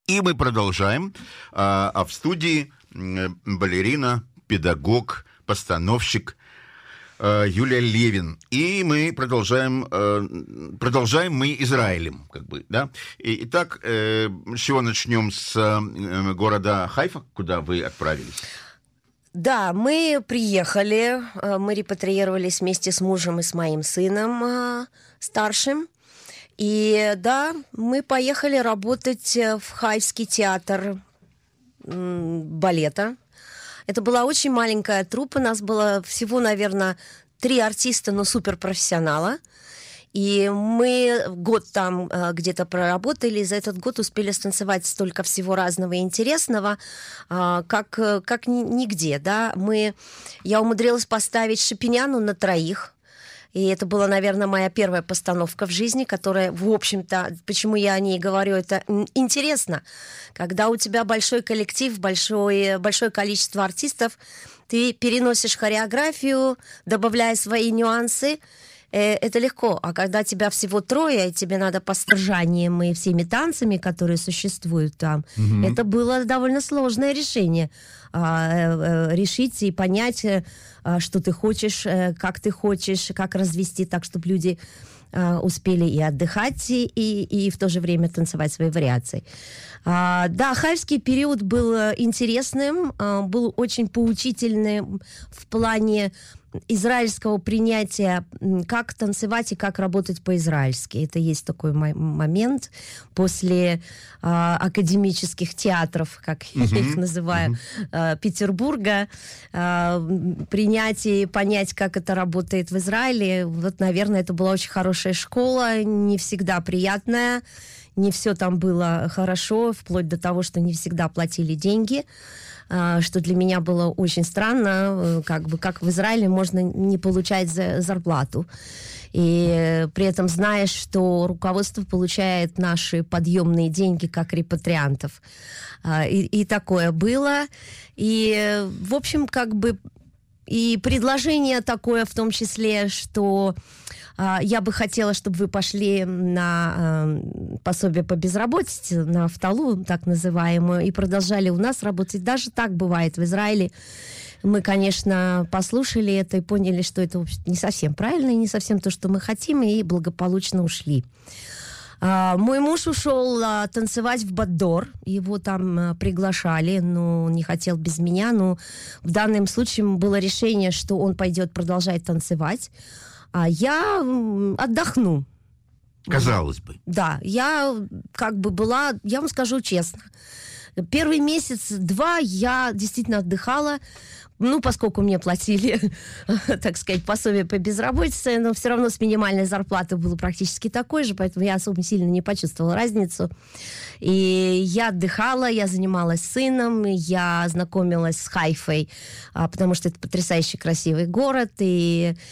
И мы продолжаем. А в студии балерина, педагог, постановщик Юлия Левин. И мы продолжаем мы Израилем, как бы, да. Итак, с чего начнем? С города Хайфа, куда вы отправились? Да, мы приехали, мы репатриировались вместе с мужем и с моим сыном старшим. И да, мы поехали работать в Хайфский театр балета. Это была очень маленькая труппа, нас было всего, наверное, 3 артиста, но суперпрофессионала. И мы год там где-то проработали, и за этот год успели станцевать столько всего разного и интересного, как нигде, да. Я умудрилась поставить Шопеняну на 3. И это была, наверное, моя первая постановка в жизни, которая, в общем-то, почему я о ней говорю, это интересно. Когда у тебя большой коллектив, большое количество артистов, ты переносишь хореографию, добавляя свои нюансы, это легко. А когда тебя всего 3, и тебе надо по содержаниям и всеми танцами, которые существуют там, это было довольно сложное решение. Решить и понять, что ты хочешь, как развести так, чтобы люди успели и отдыхать, и в то же время танцевать свои вариации. Да, хайфский период был интересным, был очень поучительным в плане израильского принятия, как танцевать и как работать по-израильски. Это есть такой момент после академических театров, как я их называю, Петербурга, принять и понять, как это работает в Израиле. Вот, наверное, это была очень хорошая школа, не всегда приятная, не все там было хорошо, вплоть до того, что не всегда платили деньги, что для меня было очень странно, как в Израиле можно не получать зарплату. И при этом знаешь, что руководство получает наши подъемные деньги как репатриантов. И такое было. И, в общем, и предложение такое в том числе, что я бы хотела, чтобы вы пошли на пособие по безработице, на ФТАЛУ, так называемую, и продолжали у нас работать. Даже так бывает в Израиле. Мы, конечно, послушали это и поняли, что это не совсем правильно и не совсем то, что мы хотим, и благополучно ушли. Мой муж ушел танцевать в Баддор, его там приглашали, но он не хотел без меня, но в данном случае было решение, что он пойдет продолжать танцевать, а я отдохну. Казалось бы. Да, я была, я вам скажу честно, первый месяц-два я действительно отдыхала, поскольку мне платили, так сказать, пособие по безработице, но все равно с минимальной зарплатой было практически такой же, поэтому я особо сильно не почувствовала разницу. И я отдыхала, я занималась сыном, я знакомилась с Хайфой, потому что это потрясающе красивый город, и